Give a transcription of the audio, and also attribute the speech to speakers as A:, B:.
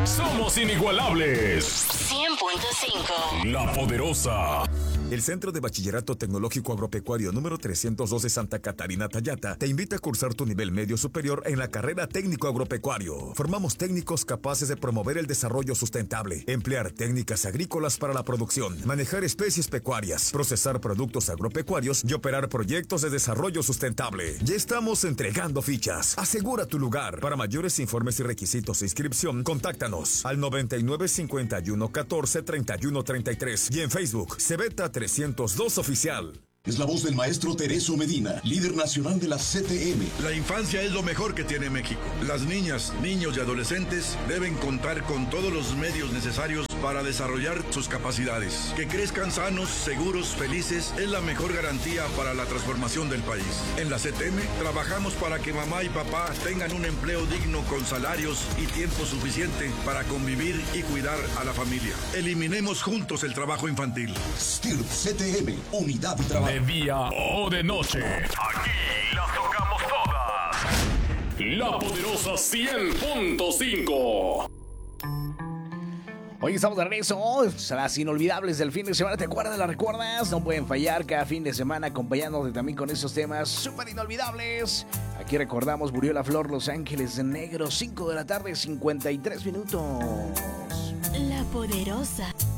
A: Somos inigualables.
B: 100.5.
A: La Poderosa.
C: El Centro de Bachillerato Tecnológico Agropecuario número 302 de Santa Catarina Tayata te invita a cursar tu nivel medio superior en la carrera técnico agropecuario. Formamos técnicos capaces de promover el desarrollo sustentable, emplear técnicas agrícolas para la producción, manejar especies pecuarias, procesar productos agropecuarios y operar proyectos de desarrollo sustentable. Ya estamos entregando fichas. Asegura tu lugar. Para mayores informes y requisitos de inscripción, contáctanos al 99 51 14 31 33 y en Facebook Cebeta 302 Oficial.
D: Es la voz del maestro Tereso Medina, líder nacional de la CTM.
E: La infancia es lo mejor que tiene México. Las niñas, niños y adolescentes deben contar con todos los medios necesarios para desarrollar sus capacidades. Que crezcan sanos, seguros, felices es la mejor garantía para la transformación del país. En la CTM trabajamos para que mamá y papá tengan un empleo digno con salarios y tiempo suficiente para convivir y cuidar a la familia. Eliminemos juntos el trabajo infantil.
D: STIRP CTM, Unidad y Trabajo.
A: De día o de noche, aquí las tocamos todas. La Poderosa 100.5.
F: Hoy estamos de regreso, las inolvidables del fin de semana. ¿Te acuerdas? ¿Las recuerdas? No pueden fallar cada fin de semana acompañándote también con esos temas súper inolvidables. Aquí recordamos Murió la Flor, Los Ángeles de Negro, 5 de la tarde, 53 minutos.
B: La Poderosa.